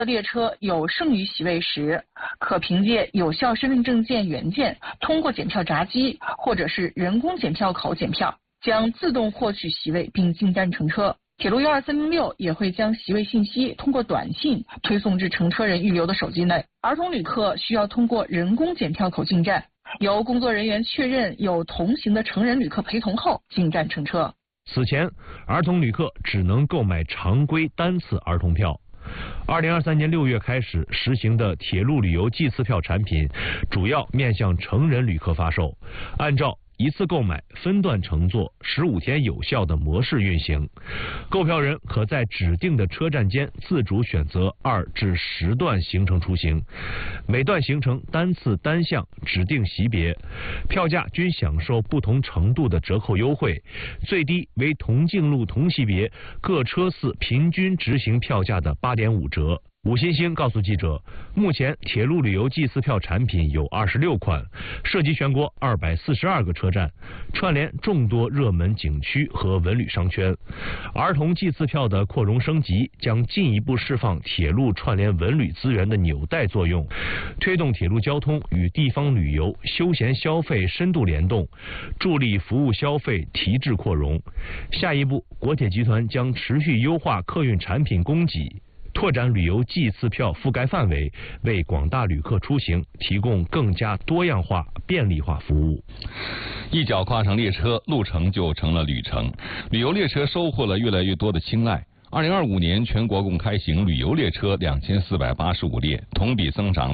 列车有剩余席位时，可凭借有效身份证件原件，通过检票闸机或者是人工检票口检票，将自动获取席位并进站乘车。铁路12306也会将席位信息通过短信推送至乘车人预留的手机内。儿童旅客需要通过人工检票口进站，由工作人员确认有同行的成人旅客陪同后进站乘车。 此前，儿童旅客只能购买常规单次儿童票。2023年6月开始实行的铁路旅游季次票产品，主要面向成人旅客发售，按照一次购买、分段乘坐、15天有效的模式运行。购票人可在指定的车站间自主选择2至10段行程出行，每段行程单次单项指定席别，票价均享受不同程度的折扣优惠，最低为同径路同级别各车次平均执行票价的8.5折。武新星告诉记者，目前铁路旅游季次票产品有26款，涉及全国242个车站，串联众多热门景区和文旅商圈。儿童季次票的扩容升级，将进一步释放铁路串联文旅资源的纽带作用，推动铁路交通与地方旅游、休闲消费深度联动，助力服务消费提质扩容。下一步，国铁集团将持续优化客运产品供给，拓展旅游季次票覆盖范围，为广大旅客出行提供更加多样化、便利化服务。 一脚跨上列车，路程就成了旅程。旅游列车收获了越来越多的青睐。2025年全国共开行旅游列车2485列，同比增长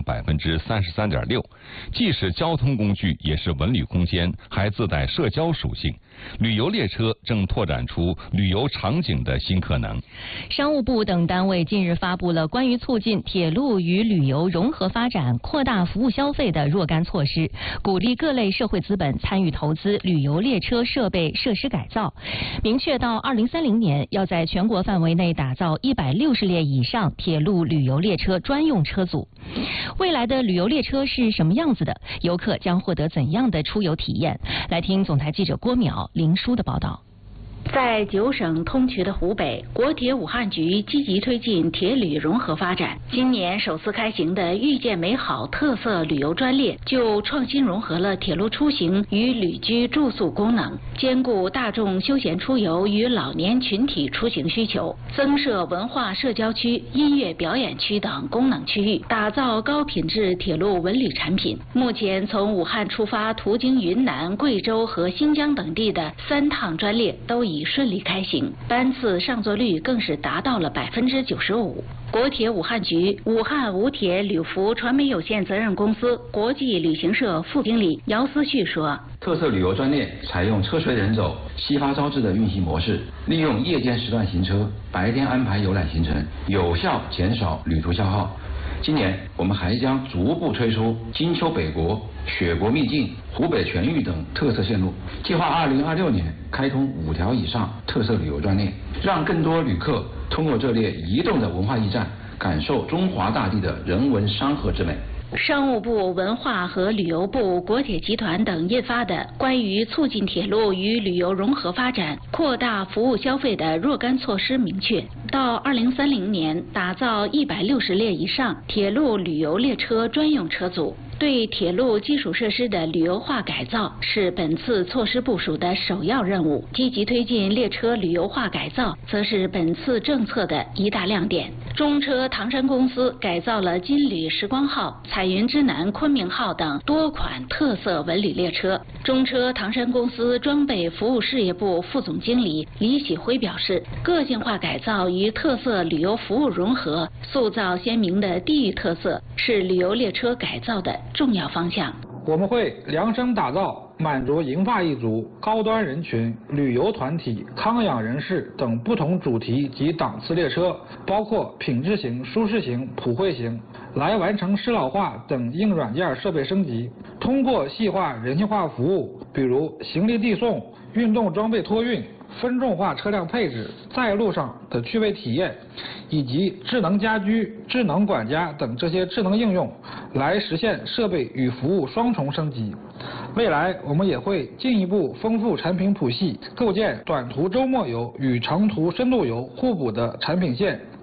33.6%。既是交通工具，也是文旅空间，还自带社交属性。旅游列车正拓展出旅游场景的新可能。 商务部等单位近日发布了关于促进铁路与旅游融合发展、扩大服务消费的若干措施，鼓励各类社会资本参与投资旅游列车设备设施改造。明确到2030年要在全国范围内打造160列以上铁路旅游列车专用车组。未来的旅游列车是什么样子的？游客将获得怎样的出游体验？来听总台记者郭淼、林舒的报道。 在9省通衢的湖北，国铁武汉局积极推进铁旅融合发展。今年首次开行的遇见美好特色旅游专列，就创新融合了铁路出行与旅居住宿功能，兼顾大众休闲出游与老年群体出行需求，增设文化社交区、音乐表演区等功能区域，打造高品质铁路文旅产品。目前从武汉出发途经云南、贵州和新疆等地的3趟专列都已顺利开行，班次上座率更是达到了95%。国铁武汉局武汉武铁旅服传媒有限责任公司国际旅行社副经理姚思旭说：“ 特色旅游专列采用车随人走、夕发朝至的运行模式，利用夜间时段行车，白天安排游览行程，有效减少旅途消耗。今年我们还将逐步推出金秋北国、雪国秘境、湖北全域等特色线路，计划2026年开通5条以上特色旅游专列，让更多旅客通过这列移动的文化驿站，感受中华大地的人文山河之美。” 商务部、文化和旅游部、国铁集团等印发的关于促进铁路与旅游融合发展、扩大服务消费的若干措施明确，到2030年打造160列以上铁路旅游列车专用车组。对铁路基础设施的旅游化改造是本次措施部署的首要任务，积极推进列车旅游化改造则是本次政策的一大亮点。中车唐山公司改造了金旅时光号、彩云之南昆明号等多款特色文旅列车。中车唐山公司装备服务事业部副总经理李喜辉表示，个性化改造与特色旅游服务融合，塑造鲜明的地域特色，是旅游列车改造的重要方向。 我们会量身打造满足银发一族、高端人群、旅游团体、康养人士等不同主题及档次列车，包括品质型、舒适型、普惠型，来完成适老化等硬软件设备升级。通过细化人性化服务，比如行李递送、运动装备托运、分众化车辆配置、在路上的趣味体验，以及智能家居、智能管家等这些智能应用，来实现设备与服务双重升级。未来我们也会进一步丰富产品谱系，构建短途周末游与长途深度游互补的产品线，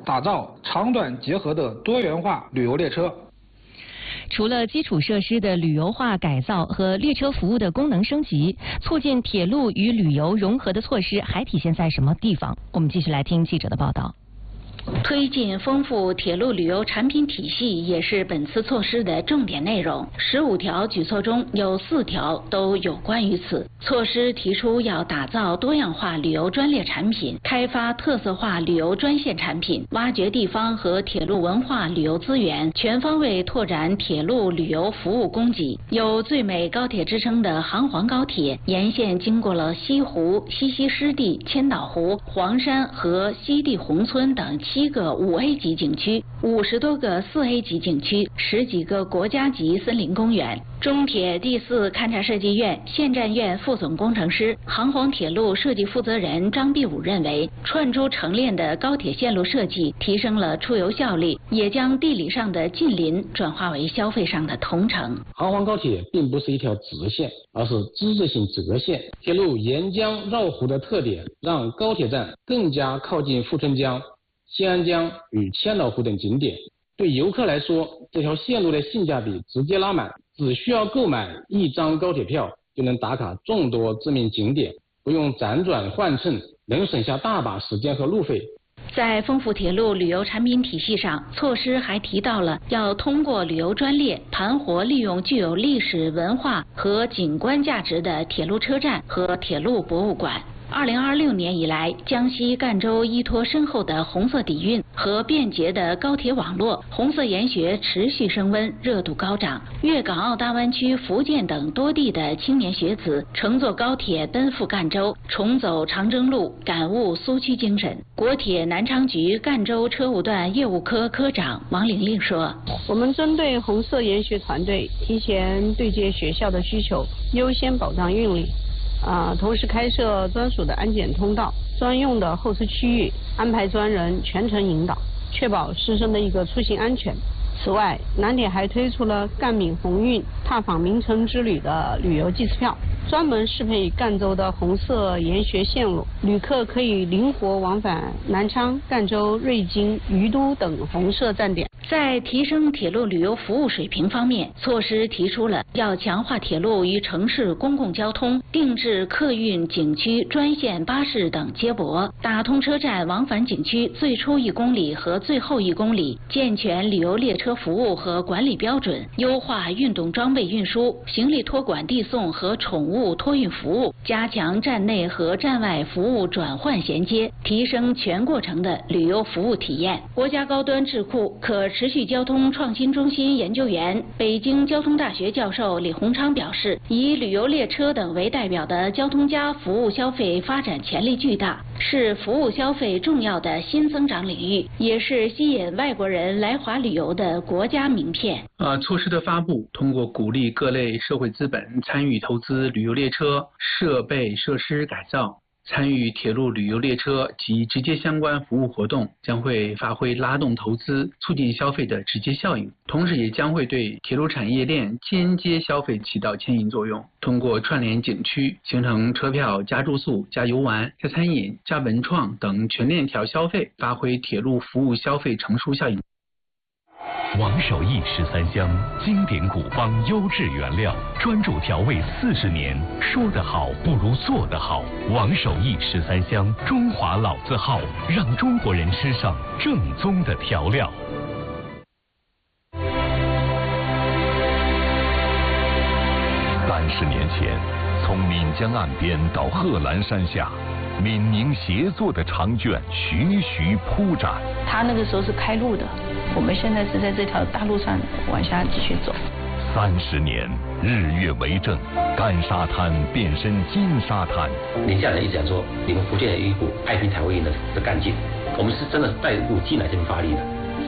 打造长短结合的多元化旅游列车。 除了基础设施的旅游化改造和列车服务的功能升级，促进铁路与旅游融合的措施还体现在什么地方？我们继续来听记者的报道。 推进丰富铁路旅游产品体系也是本次措施的重点内容。15条举措中有4条都有关于此。措施提出要打造多样化旅游专列产品，开发特色化旅游专线产品，挖掘地方和铁路文化旅游资源，全方位拓展铁路旅游服务供给。有最美高铁之称的杭黄高铁，沿线经过了西湖、西溪湿地、千岛湖、黄山和西递宏村等7个5A 级景区，50多个4A 级景区，10几个国家级森林公园。中铁第4勘察设计院县站院副总工程师、杭黄铁路设计负责人张必武认为，串珠成链的高铁线路设计提升了出游效率，也将地理上的近邻转化为消费上的同城。 杭黄高铁并不是一条直线，而是之字形折线。铁路沿江绕湖的特点，让高铁站更加靠近富春江、新安江与千岛湖等景点。对游客来说，这条线路的性价比直接拉满，只需要购买1张高铁票就能打卡众多知名景点，不用辗转换乘，能省下大把时间和路费。 在丰富铁路旅游产品体系上，措施还提到了要通过旅游专列盘活利用具有历史文化和景观价值的铁路车站和铁路博物馆。2026年以来，江西赣州依托深厚的红色底蕴和便捷的高铁网络，红色研学持续升温，热度高涨。粤港澳大湾区、福建等多地的青年学子乘坐高铁奔赴赣州，重走长征路，感悟苏区精神。国铁南昌局赣州车务段业务科科长王玲玲说：“ 我们针对红色研学团队，提前对接学校的需求，优先保障运力。同时开设专属的安检通道、专用的候车区域，安排专人全程引导，确保师生的一个出行安全。此外，南铁还推出了赣闽红运踏访名城之旅的旅游季次票，专门适配赣州的红色研学线路，旅客可以灵活往返南昌、赣州、瑞金、于都等红色站点。” 在提升铁路旅游服务水平方面，措施提出了要强化铁路与城市公共交通、定制客运景区专线巴士等接驳，打通车站往返景区最初1公里和最后1公里，健全旅游列车服务和管理标准，优化运动装备运输、行李托管递送和宠物托运服务，加强站内和站外服务转换衔接，提升全过程的旅游服务体验。国家高端智库可持续交通创新中心研究员、北京交通大学教授李洪昌表示，以旅游列车等为代表的交通加服务消费发展潜力巨大，是服务消费重要的新增长领域，也是吸引外国人来华旅游的国家名片。 措施的发布，通过鼓励各类社会资本参与投资旅游列车设备设施改造，参与铁路旅游列车及直接相关服务活动，将会发挥拉动投资、促进消费的直接效应，同时也将会对铁路产业链间接消费起到牵引作用。通过串联景区，形成车票加住宿、加游玩、加餐饮、加文创等全链条消费，发挥铁路服务消费乘数效应。 王守义13香，经典古方优质原料，专注调味40年。说得好不如做得好。王守义13香，中华老字号，让中国人吃上正宗的调料。30年前，从岷江岸边到贺兰山下，闽宁协作的长卷徐徐铺展。 他那个时候是开路的，我们现在是在这条大路上往下继续走。 30年，日月为证，干沙滩变身金沙滩。 宁夏人一直讲说，你们福建的有一股爱拼才会赢的干劲，我们是真的带入进来这边发力的。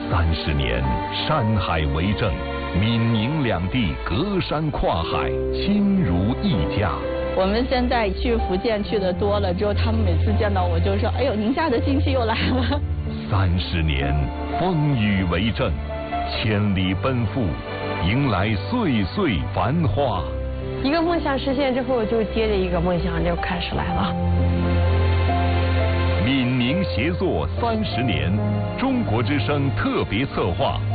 30年，山海为证，闽宁两地隔山跨海，亲如一家。 我们现在去福建去的多了之后，他们每次见到我就说：“哎呦，宁夏的亲戚又来了。 ”30年，风雨为证，千里奔赴，迎来岁岁繁华。 一个梦想实现之后，就接着一个梦想就开始来了。 闽宁协作30年，中国之声特别策划。